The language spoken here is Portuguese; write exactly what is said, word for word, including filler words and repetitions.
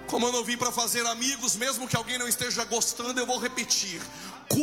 Como eu não vim para fazer amigos, mesmo que alguém não esteja gostando, eu vou repetir.